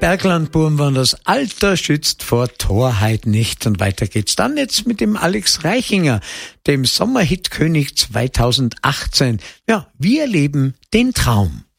Berglandbuben waren das. Alter schützt vor Torheit nicht. Und weiter geht's dann jetzt mit dem Alex Reichinger, dem Sommerhitkönig 2018. Ja, wir leben den Traum.